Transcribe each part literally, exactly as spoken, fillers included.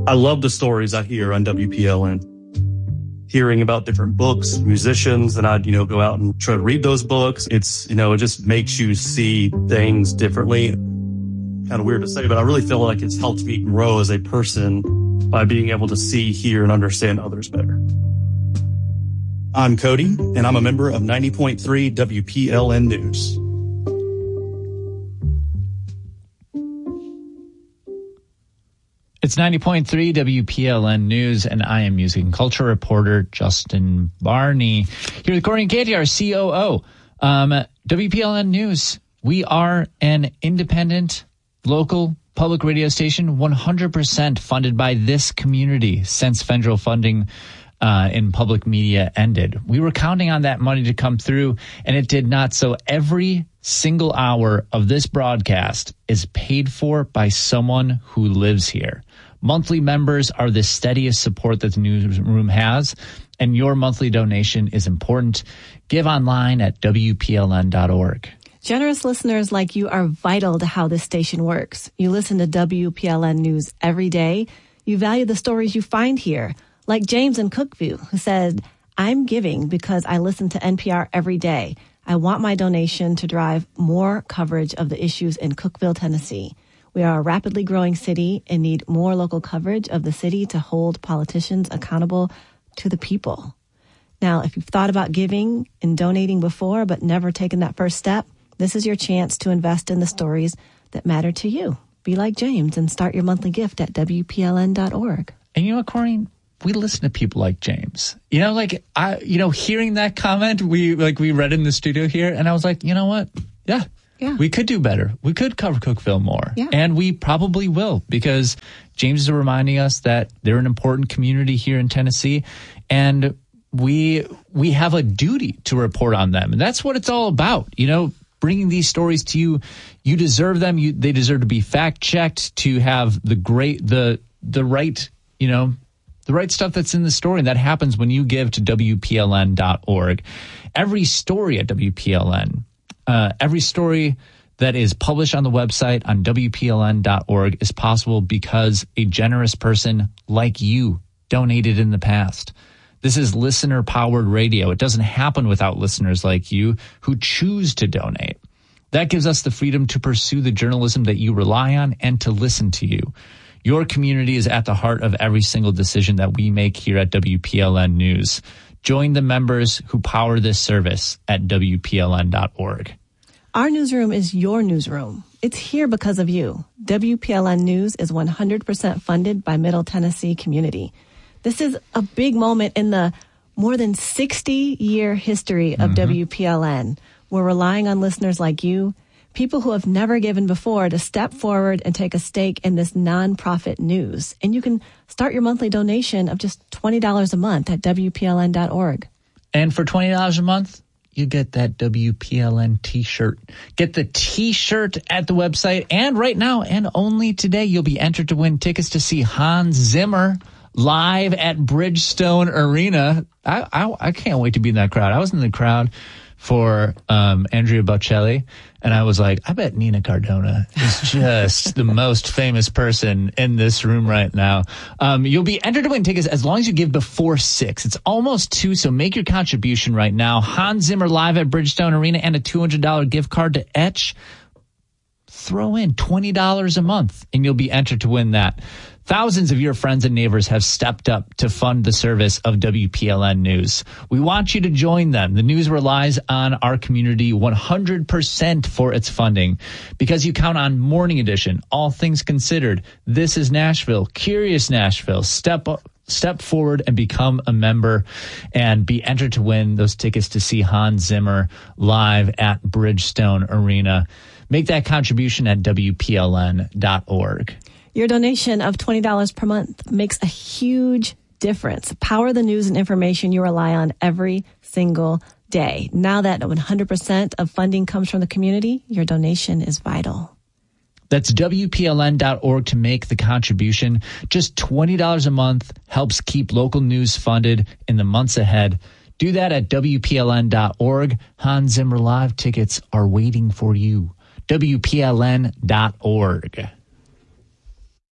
I love the stories I hear on W P L N. Hearing about different books, musicians, and I'd, you know, go out and try to read those books. It's, you know, it just makes you see things differently. Kind of weird to say, but I really feel like it's helped me grow as a person by being able to see, hear, and understand others better. I'm Cody, and I'm a member of ninety point three W P L N News. It's ninety point three W P L N News, and I am music and culture reporter Justin Barney. Here with Corey and Katie, our C O O. Um, W P L N News, we are an independent, local public radio station, one hundred percent funded by this community since federal funding uh, in public media ended. We were counting on that money to come through, and it did not. So every single hour of this broadcast is paid for by someone who lives here. Monthly members are the steadiest support that the newsroom has, and your monthly donation is important. Give online at W P L N dot org. Generous listeners like you are vital to how this station works. You listen to W P L N News every day. You value the stories you find here, like James in Cookview, who said, "I'm giving because I listen to N P R every day. I want my donation to drive more coverage of the issues in Cookeville, Tennessee. We are a rapidly growing city and need more local coverage of the city to hold politicians accountable to the people." Now, if you've thought about giving and donating before but never taken that first step, this is your chance to invest in the stories that matter to you. Be like James and start your monthly gift at W P L N dot org. And you know what, Corrine? We listen to people like James. You know, like, I, you know, hearing that comment, we, like, we read in the studio here, and I was like, you know what? Yeah. Yeah. We could do better. We could cover Cookeville more. Yeah. And we probably will, because James is reminding us that they're an important community here in Tennessee, and we we have a duty to report on them. And that's what it's all about. You know, bringing these stories to you, you deserve them. You, they deserve to be fact-checked, to have the great, the the right, you know, the right stuff that's in the story. And that happens when you give to W P L N dot org. Every story at W P L N, uh, every story that is published on the website on W P L N dot org is possible because a generous person like you donated in the past. This is listener-powered radio. It doesn't happen without listeners like you who choose to donate. That gives us the freedom to pursue the journalism that you rely on and to listen to you. Your community is at the heart of every single decision that we make here at W P L N News. Join the members who power this service at W P L N dot org. Our newsroom is your newsroom. It's here because of you. W P L N News is one hundred percent funded by Middle Tennessee community. This is a big moment in the more than sixty-year history of mm-hmm. W P L N. We're relying on listeners like you, people who have never given before, to step forward and take a stake in this nonprofit news. And you can start your monthly donation of just twenty dollars a month at W P L N dot org. And for twenty dollars a month, you get that W P L N t-shirt. Get the t-shirt at the website. And right now, and only today, you'll be entered to win tickets to see Hans Zimmer live at Bridgestone Arena. I, I I can't wait to be in that crowd. I was in the crowd for um, Andrea Bocelli, and I was like, I bet Nina Cardona is just the most famous person in this room right now. Um, you'll be entered to win tickets as long as you give before six. It's almost two, so make your contribution right now. Hans Zimmer live at Bridgestone Arena and a two hundred dollars gift card to Etch. Throw in twenty dollars a month, and you'll be entered to win that. Thousands of your friends and neighbors have stepped up to fund the service of W P L N News. We want you to join them. The news relies on our community one hundred percent for its funding because you count on Morning Edition, All Things Considered, This is Nashville, Curious Nashville. Step up. Step forward and become a member and be entered to win those tickets to see Hans Zimmer live at Bridgestone Arena. Make that contribution at W P L N dot org. Your donation of twenty dollars per month makes a huge difference. Power the news and information you rely on every single day. Now that one hundred percent of funding comes from the community, your donation is vital. That's W P L N dot org to make the contribution. Just twenty dollars a month helps keep local news funded in the months ahead. Do that at W P L N dot org. Hans Zimmer Live tickets are waiting for you. W P L N dot org.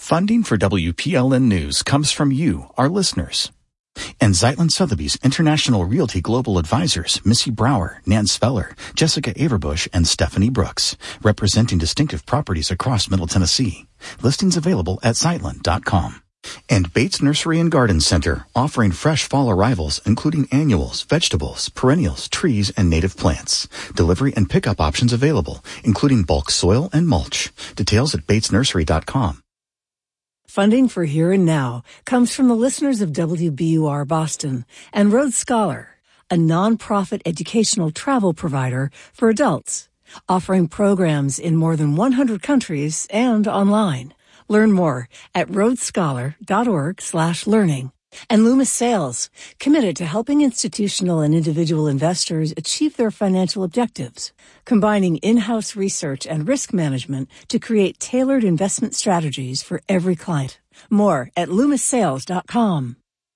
Funding for W P L N News comes from you, our listeners. And Zeitlin Sotheby's International Realty Global Advisors, Missy Brower, Nan Speller, Jessica Averbush, and Stephanie Brooks, representing distinctive properties across Middle Tennessee. Listings available at zeitlin dot com. And Bates Nursery and Garden Center, offering fresh fall arrivals, including annuals, vegetables, perennials, trees, and native plants. Delivery and pickup options available, including bulk soil and mulch. Details at bates nursery dot com. Funding for Here and Now comes from the listeners of W B U R Boston and Road Scholar, a nonprofit educational travel provider for adults, offering programs in more than one hundred countries and online. Learn more at roadscholar.org slash learning. And Loomis Sales, committed to helping institutional and individual investors achieve their financial objectives, combining in-house research and risk management to create tailored investment strategies for every client. More at loomis sales dot com.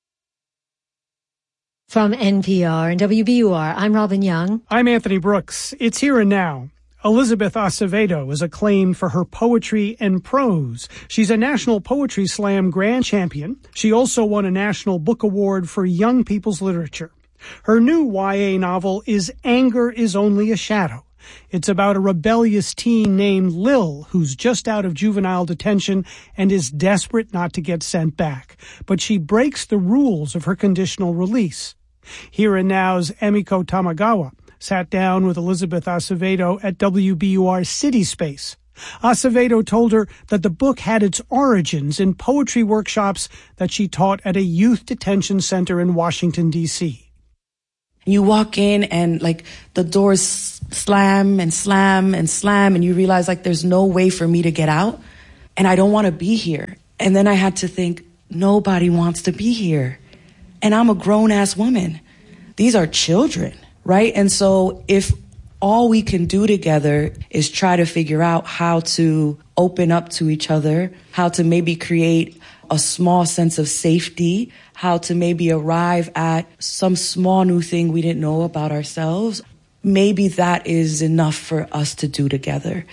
From N P R and W B U R, I'm Robin Young. I'm Anthony Brooks. It's Here and Now. Elizabeth Acevedo is acclaimed for her poetry and prose. She's a National Poetry Slam Grand Champion. She also won a National Book Award for Young People's Literature. Her new Y A novel is Anger is Only a Shadow. It's about a rebellious teen named Lil who's just out of juvenile detention and is desperate not to get sent back. But she breaks the rules of her conditional release. Here and Now's Emiko Tamagawa sat down with Elizabeth Acevedo at W B U R City Space. Acevedo told her that the book had its origins in poetry workshops that she taught at a youth detention center in Washington, D C You walk in and like the doors slam and slam and slam and you realize like there's no way for me to get out and I don't want to be here. And then I had to think, nobody wants to be here. And I'm a grown-ass woman. These are children. Right? And so if all we can do together is try to figure out how to open up to each other, how to maybe create a small sense of safety, how to maybe arrive at some small new thing we didn't know about ourselves, maybe that is enough for us to do together.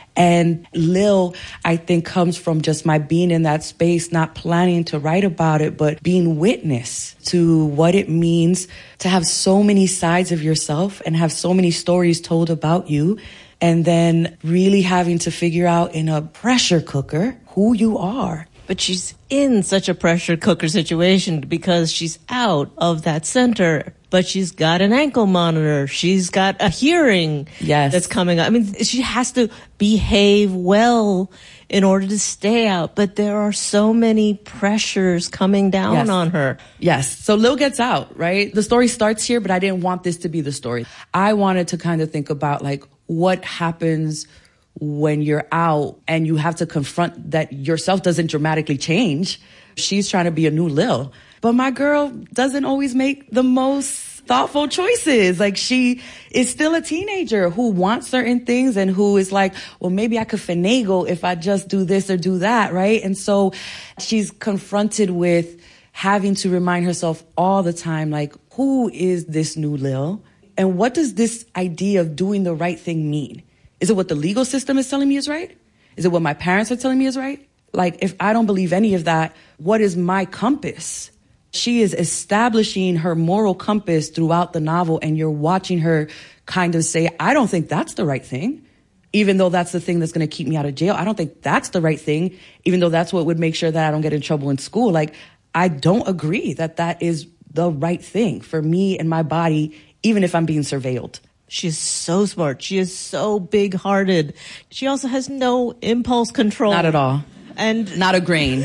And Lil, I think, comes from just my being in that space, not planning to write about it, but being witness to what it means to have so many sides of yourself and have so many stories told about you, and then really having to figure out in a pressure cooker who you are. But she's in such a pressure cooker situation because she's out of that center. But she's got an ankle monitor. She's got a hearing yes. that's coming up. I mean, she has to behave well in order to stay out. But there are so many pressures coming down yes. on her. Yes. So Lil gets out, right? The story starts here, but I didn't want this to be the story. I wanted to kind of think about like what happens when you're out and you have to confront that yourself doesn't dramatically change. She's trying to be a new Lil. But my girl doesn't always make the most thoughtful choices. Like she is still a teenager who wants certain things and who is like, well, maybe I could finagle if I just do this or do that, right? And so she's confronted with having to remind herself all the time, like, who is this new Lil? And what does this idea of doing the right thing mean? Is it what the legal system is telling me is right? Is it what my parents are telling me is right? Like, if I don't believe any of that, what is my compass? She is establishing her moral compass throughout the novel, and you're watching her kind of say, I don't think that's the right thing, even though that's the thing that's going to keep me out of jail. I don't think that's the right thing, even though that's what would make sure that I don't get in trouble in school. Like, I don't agree that that is the right thing for me and my body, even if I'm being surveilled. She's so smart. She is so big-hearted. She also has no impulse control. Not at all. And not a grain.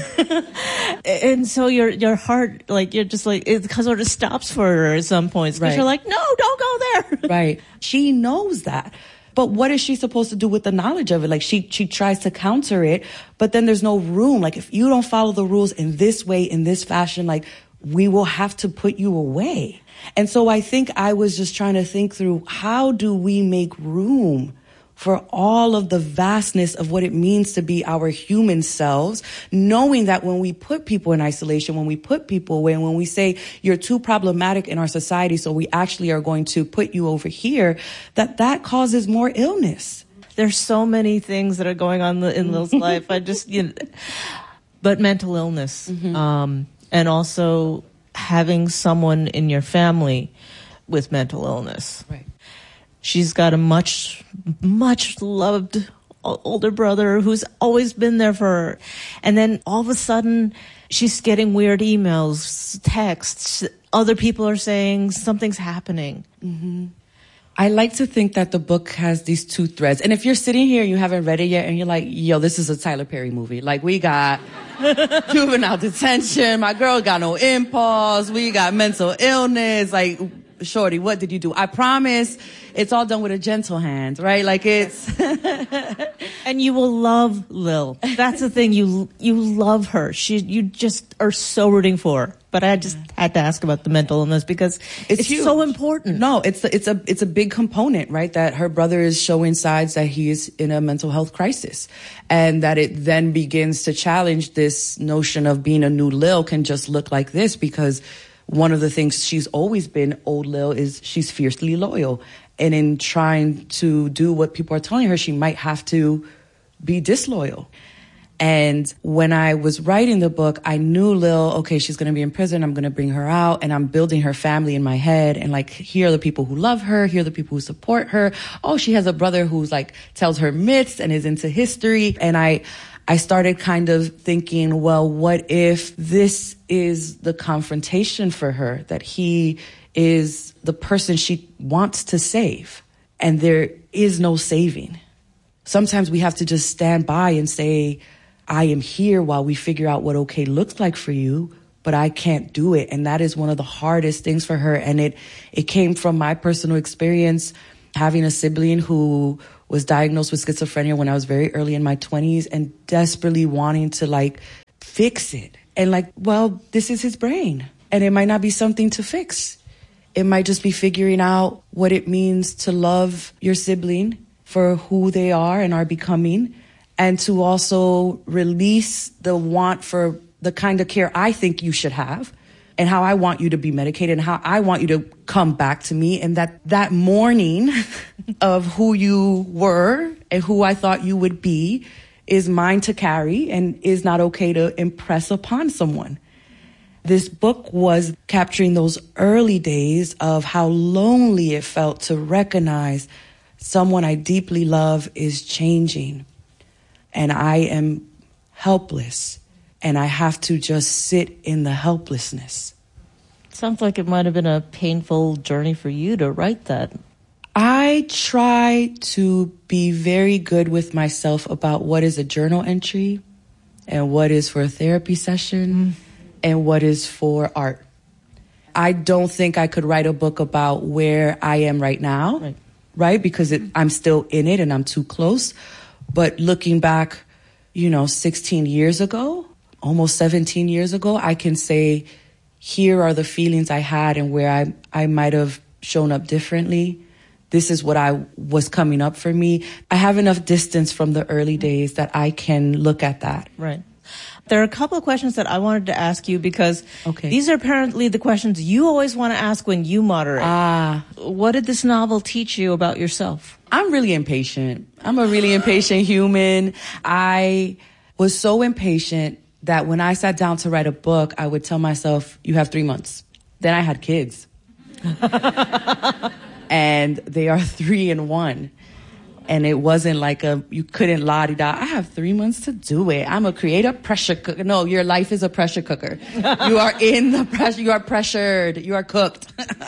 And so your your heart, like, you're just like, it sort of stops for her at some points. Because right. you're like, no, don't go there. Right. She knows that. But what is she supposed to do with the knowledge of it? Like, she, she tries to counter it, but then there's no room. Like, if you don't follow the rules in this way, in this fashion, like, we will have to put you away. And so I think I was just trying to think through, how do we make room for all of the vastness of what it means to be our human selves, knowing that when we put people in isolation, when we put people away, and when we say you're too problematic in our society, so we actually are going to put you over here, that that causes more illness. There's so many things that are going on in Lil's life. I just, you know, but mental illness, Mm-hmm. um, and also having someone in your family with mental illness. Right. She's got a much, much loved older brother who's always been there for her. And then all of a sudden, she's getting weird emails, texts. Other people are saying something's happening. Mm-hmm. I like to think that the book has these two threads. And if you're sitting here and you haven't read it yet and you're like, yo, this is a Tyler Perry movie. Like, we got juvenile detention. My girl got no impulse. We got mental illness. Like, shorty, what did you do? I promise it's all done with a gentle hand, right? Like, it's... And you will love Lil. That's the thing. You you love her. She you just are so rooting for her. But I just had to ask about the mental illness because it's, it's huge. so important. No, it's it's a it's a big component, right? That her brother is showing signs that he is in a mental health crisis, and that it then begins to challenge this notion of being a new Lil can just look like this, because one of the things she's always been, old Lil, is she's fiercely loyal. And in trying to do what people are telling her, she might have to be disloyal. And when I was writing the book, I knew Lil, okay, she's going to be in prison. I'm going to bring her out, and I'm building her family in my head. And like, here are the people who love her. Here are the people who support her. Oh, she has a brother who's like, tells her myths and is into history. And I, I started kind of thinking, well, what if this is the confrontation for her, that he is the person she wants to save, and there is no saving. Sometimes we have to just stand by and say, I am here while we figure out what okay looks like for you, but I can't do it. And that is one of the hardest things for her. And it, it came from my personal experience, having a sibling who was diagnosed with schizophrenia when I was very early in my twenties, and desperately wanting to like fix it. And like, well, this is his brain, and it might not be something to fix. It might just be figuring out what it means to love your sibling for who they are and are becoming, and to also release the want for the kind of care I think you should have, and how I want you to be medicated, and how I want you to come back to me, and that that mourning of who you were and who I thought you would be is mine to carry and is not okay to impress upon someone. This book was capturing those early days of how lonely it felt to recognize someone I deeply love is changing, and I am helpless, and I have to just sit in the helplessness. Sounds like it might have been a painful journey for you to write that. I try to be very good with myself about what is a journal entry and what is for a therapy session. Mm. And what is for art. I don't think I could write a book about where I am right now, right? right? Because it, I'm still in it and I'm too close. But looking back, you know, sixteen years ago, almost seventeen years ago, I can say, here are the feelings I had and where I, I might have shown up differently. This is what I was coming up for me. I have enough distance from the early days that I can look at that. Right. There are a couple of questions that I wanted to ask you because okay. these are apparently the questions you always want to ask when you moderate. Ah. What did this novel teach you about yourself? I'm really impatient. I'm a really impatient human. I was so impatient that when I sat down to write a book, I would tell myself, you have three months. Then I had kids. And they are three and one. And it wasn't like a, you couldn't la-di-da. I have three months to do it. I'm a creative pressure cooker. No, your life is a pressure cooker. You are in the pressure. You are pressured. You are cooked.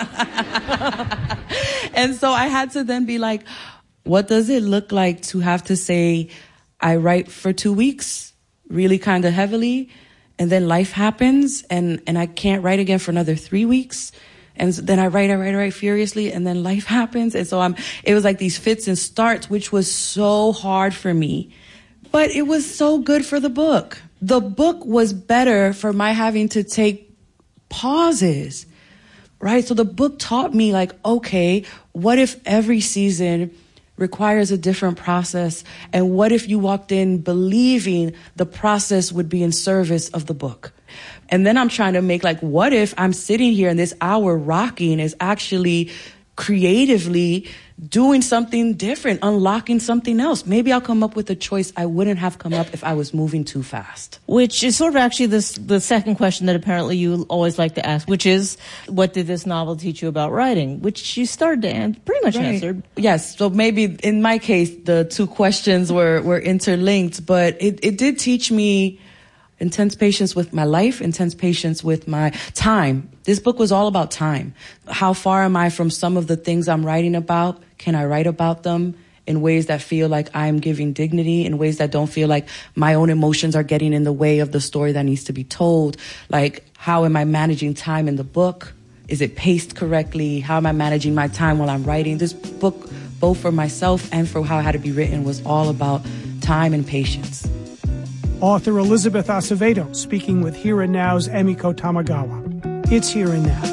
And so I had to then be like, what does it look like to have to say, I write for two weeks, really kind of heavily, and then life happens, and, and I can't write again for another three weeks. And then I write, I write, I write furiously, and then life happens. And so I'm, it was like these fits and starts, which was so hard for me. But it was so good for the book. The book was better for my having to take pauses, right? So the book taught me, like, okay, what if every season requires a different process? And what if you walked in believing the process would be in service of the book? And then I'm trying to make, like, what if I'm sitting here and this hour rocking is actually creatively doing something different, unlocking something else. Maybe I'll come up with a choice I wouldn't have come up if I was moving too fast. Which is sort of actually this, the second question that apparently you always like to ask, which is, what did this novel teach you about writing? Which you started to an- pretty much right. answered. Yes. So maybe in my case, the two questions were, were interlinked, but it, it did teach me intense patience with my life, intense patience with my time. This book was all about time. How far am I from some of the things I'm writing about? Can I write about them in ways that feel like I'm giving dignity, in ways that don't feel like my own emotions are getting in the way of the story that needs to be told? Like, how am I managing time in the book? Is it paced correctly? How am I managing my time while I'm writing? This book, both for myself and for how it had to be written, was all about time and patience. Author Elizabeth Acevedo speaking with Here and Now's Emiko Tamagawa. It's Here and Now.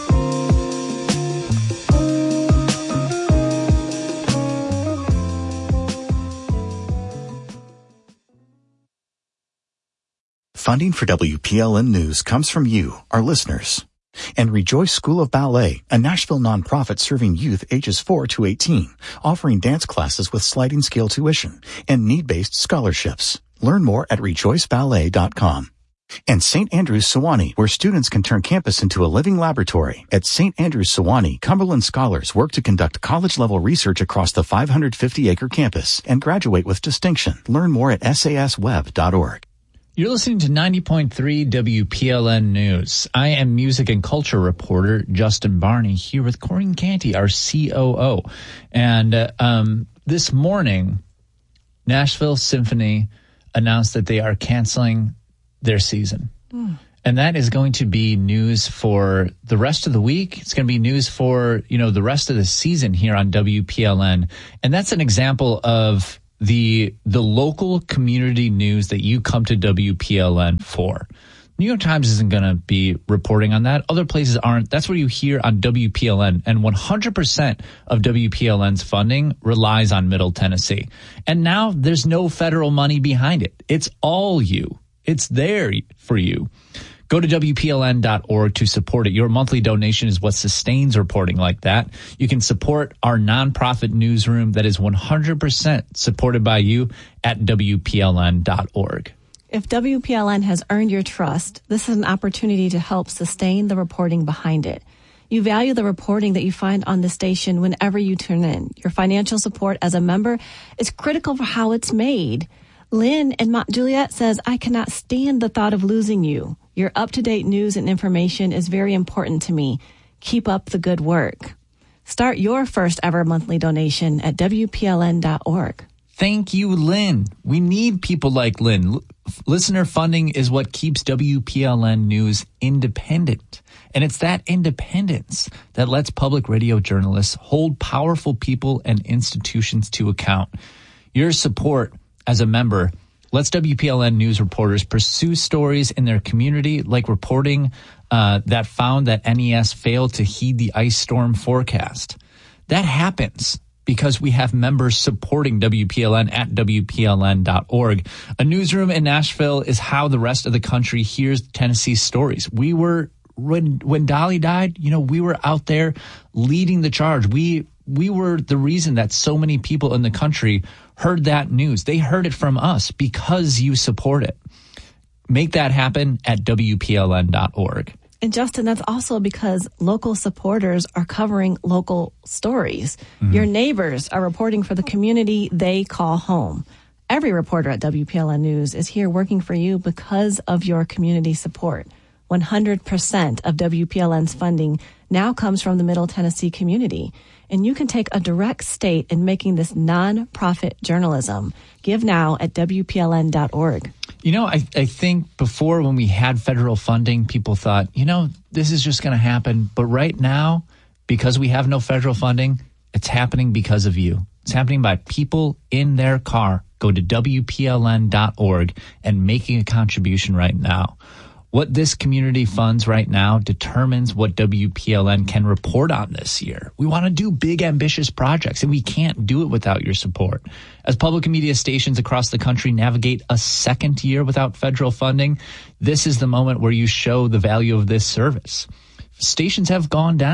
Funding for W P L N News comes from you, our listeners. And Rejoice School of Ballet, a Nashville nonprofit serving youth ages four to eighteen, offering dance classes with sliding scale tuition and need-based scholarships. Learn more at rejoice ballet dot com. And Saint Andrews Sewanee, where students can turn campus into a living laboratory. At Saint Andrews Sewanee, Cumberland scholars work to conduct college-level research across the five hundred fifty acre campus and graduate with distinction. Learn more at S A S web dot org. You're listening to ninety point three W P L N News. I am music and culture reporter Justin Barney here with Corinne Canty, our C O O. And uh, um, this morning, Nashville Symphony announced that they are canceling their season. Mm. And that is going to be news for the rest of the week. It's going to be news for, you know, the rest of the season here on W P L N. And that's an example of the the local community news that you come to W P L N for. New York Times isn't going to be reporting on that. Other places aren't. That's what you hear on W P L N. And one hundred percent of W P L N's funding relies on Middle Tennessee. And now there's no federal money behind it. It's all you. It's there for you. Go to W P L N dot org to support it. Your monthly donation is what sustains reporting like that. You can support our nonprofit newsroom that is one hundred percent supported by you at W P L N dot org. If W P L N has earned your trust, this is an opportunity to help sustain the reporting behind it. You value the reporting that you find on the station whenever you tune in. Your financial support as a member is critical for how it's made. Lynn in Mount Juliet says, I cannot stand the thought of losing you. Your up-to-date news and information is very important to me. Keep up the good work. Start your first ever monthly donation at W P L N dot org. Thank you, Lynn. We need people like Lynn. L- listener funding is what keeps W P L N News independent. And it's that independence that lets public radio journalists hold powerful people and institutions to account. Your support as a member lets W P L N News reporters pursue stories in their community, like reporting uh, that found that N E S failed to heed the ice storm forecast. That happens because we have members supporting W P L N at W P L N dot org. A newsroom in Nashville is how the rest of the country hears Tennessee's stories. We were, when, when Dolly died, you know, we were out there leading the charge. We, we were the reason that so many people in the country heard that news. They heard it from us because you support it. Make that happen at W P L N dot org. And Justin, that's also because local supporters are covering local stories. Mm-hmm. Your neighbors are reporting for the community they call home. Every reporter at W P L N News is here working for you because of your community support. one hundred percent of W P L N's funding now comes from the Middle Tennessee community. And you can take a direct stake in making this non-profit journalism. Give now at W P L N dot org. You know, I, I think before when we had federal funding, people thought, you know, this is just going to happen. But right now, because we have no federal funding, it's happening because of you. It's happening by people in their car. Go to W P L N dot org and making a contribution right now. What this community funds right now determines what W P L N can report on this year. We want to do big, ambitious projects, and we can't do it without your support. As public media stations across the country navigate a second year without federal funding, this is the moment where you show the value of this service. Stations have gone down.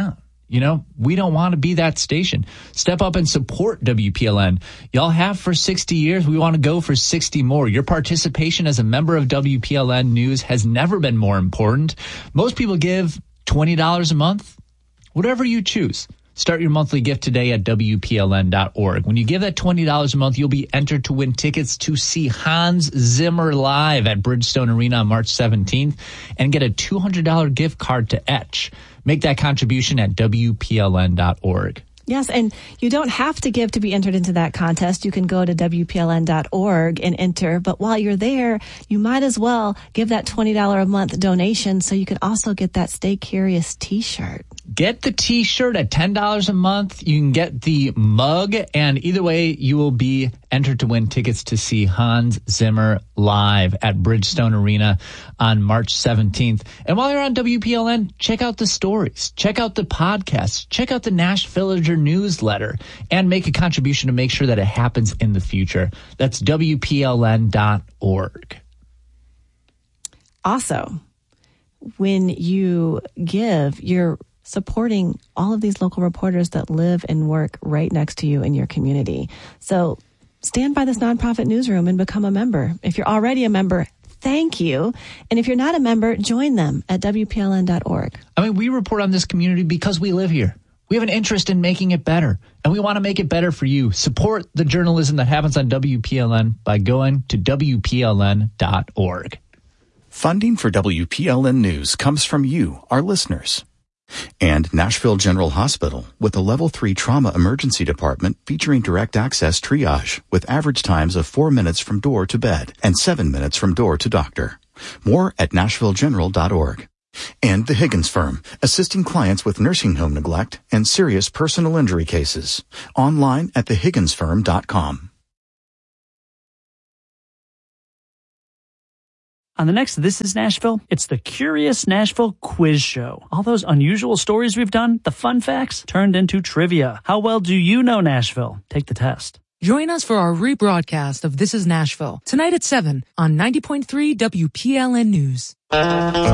You know, we don't want to be that station. Step up and support W P L N. Y'all have for sixty years. We want to go for sixty more. Your participation as a member of W P L N News has never been more important. Most people give twenty dollars a month. Whatever you choose. Start your monthly gift today at W P L N dot org. When you give that twenty dollars a month, you'll be entered to win tickets to see Hans Zimmer live at Bridgestone Arena on March seventeenth and get a two hundred dollars gift card to Etch. Make that contribution at W P L N dot org. Yes, and you don't have to give to be entered into that contest. You can go to W P L N dot org and enter. But while you're there, you might as well give that twenty dollars a month donation so you can also get that Stay Curious t-shirt. Get the t-shirt at ten dollars a month. You can get the mug, and either way, you will be entered to win tickets to see Hans Zimmer live at Bridgestone Arena on March seventeenth. And while you're on W P L N, check out the stories, check out the podcasts, check out the Nashvillager newsletter, and make a contribution to make sure that it happens in the future. That's W P L N dot org. Also, when you give, you're supporting all of these local reporters that live and work right next to you in your community. So stand by this nonprofit newsroom and become a member. If you're already a member, thank you. And if you're not a member, join them at W P L N dot org. I mean, we report on this community because we live here. We have an interest in making it better, and we want to make it better for you. Support the journalism that happens on W P L N by going to W P L N dot org. Funding for W P L N News comes from you, our listeners. And Nashville General Hospital, with a level three trauma emergency department featuring direct access triage with average times of four minutes from door to bed and seven minutes from door to doctor. More at Nashville General dot org. And the Higgins Firm, assisting clients with nursing home neglect and serious personal injury cases. Online at the higgins firm dot com. On the next This Is Nashville, it's the Curious Nashville Quiz Show. All those unusual stories we've done, the fun facts, turned into trivia. How well do you know Nashville? Take the test. Join us for our rebroadcast of This Is Nashville, tonight at seven on ninety point three W P L N News.